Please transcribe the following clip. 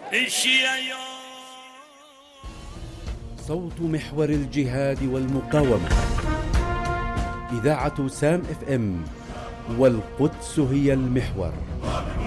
صوت محور الجهاد والمقاومة، إذاعة سام اف ام، والقدس هي المحور.